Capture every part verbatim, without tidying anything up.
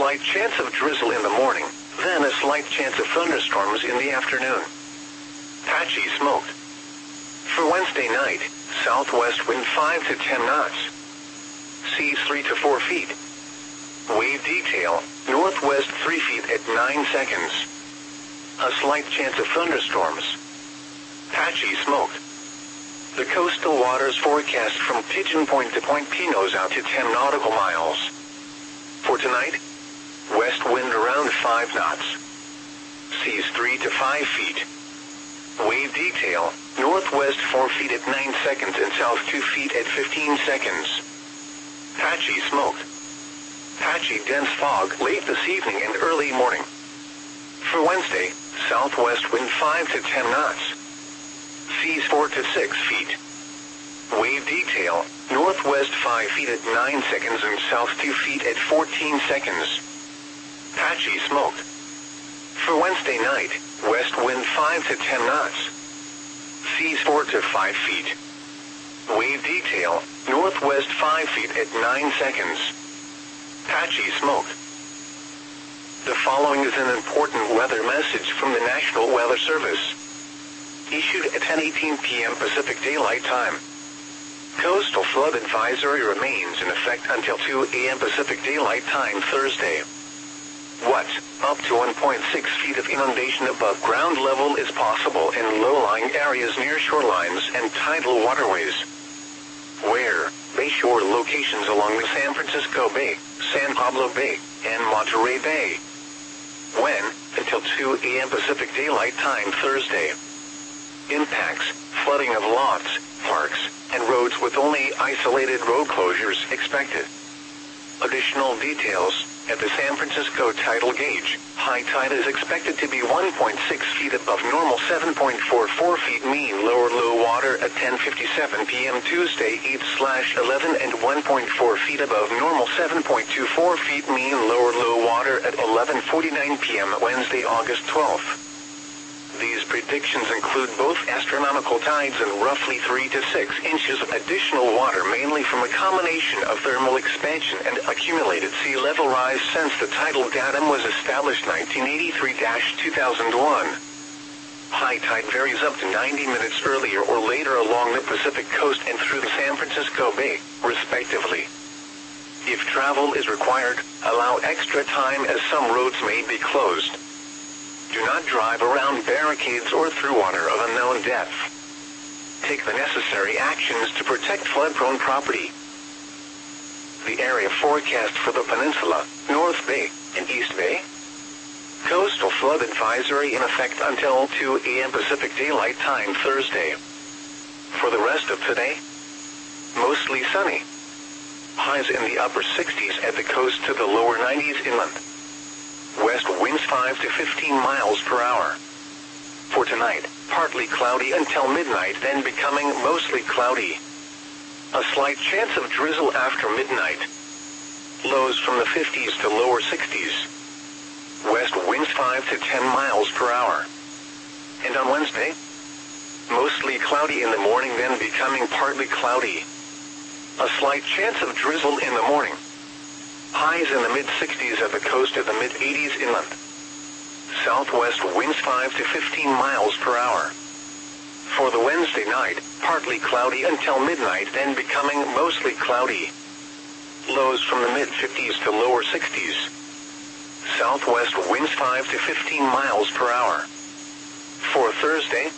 slight chance of drizzle in the morning, then a slight chance of thunderstorms in the afternoon. Patchy smoke. For Wednesday night, southwest wind five to ten knots. Seas three to four feet. Wave detail, northwest three feet at nine seconds. A slight chance of thunderstorms. Patchy smoke. The coastal waters forecast from Pigeon Point to Point Pinos out to ten nautical miles. For tonight, west wind around five knots. Seas three to five feet. Wave detail, northwest four feet at nine seconds and south two feet at fifteen seconds. Patchy smoke. Patchy dense fog late this evening and early morning. For Wednesday, southwest wind five to ten knots. Seas four to six feet. Wave detail, northwest five feet at nine seconds and south two feet at fourteen seconds. Patchy smoke. For Wednesday night, west wind five to ten knots. Seas four to five feet. Wave detail, northwest five feet at nine seconds. Patchy smoke. The following is an important weather message from the National Weather Service. Issued at ten eighteen p m Pacific Daylight Time. Coastal flood advisory remains in effect until two a m Pacific Daylight Time Thursday. What, up to one point six feet of inundation above ground level is possible in low-lying areas near shorelines and tidal waterways. Where, bayshore locations along the San Francisco Bay, San Pablo Bay, and Monterey Bay. When, until two a m Pacific Daylight Time Thursday. Impacts, flooding of lots, parks, and roads with only isolated road closures expected. Additional details, at the San Francisco tidal gauge, high tide is expected to be one point six feet above normal, seven point four four feet mean lower low water at ten fifty-seven p m Tuesday eight eleven and one point four feet above normal, seven point two four feet mean lower low water at eleven forty-nine p m Wednesday August twelfth. These predictions include both astronomical tides and roughly three to six inches of additional water, mainly from a combination of thermal expansion and accumulated sea level rise since the tidal datum was established nineteen eighty-three to two thousand one. High tide varies up to ninety minutes earlier or later along the Pacific coast and through the San Francisco Bay, respectively. If travel is required, allow extra time as some roads may be closed. Do not drive around barricades or through water of unknown depth. Take the necessary actions to protect flood-prone property. The area forecast for the peninsula, North Bay, and East Bay. Coastal flood advisory in effect until two a m Pacific Daylight Time Thursday. For the rest of today, mostly sunny. Highs in the upper sixties at the coast to the lower nineties inland. West winds five to fifteen miles per hour. For tonight, partly cloudy until midnight, then becoming mostly cloudy. A slight chance of drizzle after midnight. Lows from the fifties to lower sixties. West winds five to ten miles per hour. And on Wednesday, mostly cloudy in the morning, then becoming partly cloudy. A slight chance of drizzle in the morning. Highs in the mid-sixties at the coast, at the mid-eighties inland. Southwest winds five to fifteen miles per hour. For the Wednesday night, partly cloudy until midnight, then becoming mostly cloudy. Lows from the mid-fifties to lower sixties. Southwest winds five to fifteen miles per hour. For Thursday,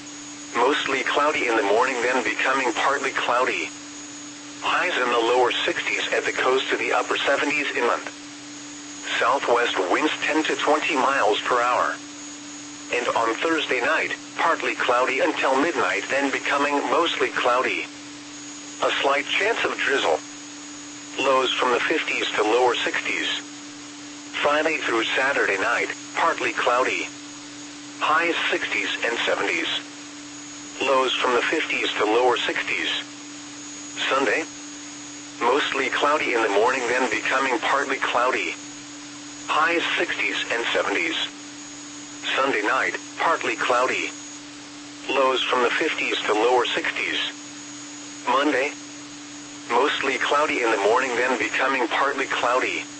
mostly cloudy in the morning, then becoming partly cloudy. Highs in the lower sixties at the coast to the upper seventies inland. Southwest winds ten to twenty miles per hour. And on Thursday night, partly cloudy until midnight, then becoming mostly cloudy. A slight chance of drizzle. Lows from the fifties to lower sixties. Friday through Saturday night, partly cloudy. Highs sixties and seventies. Lows from the fifties to lower sixties. Sunday, mostly cloudy in the morning, then becoming partly cloudy. Highs sixties and seventies. Sunday night, partly cloudy. Lows from the fifties to lower sixties. Monday, mostly cloudy in the morning, then becoming partly cloudy.